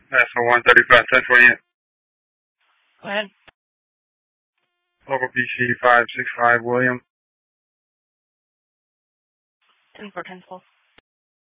National 135, 1028. Go ahead. Local BC 565, William. 10-4, 10-12.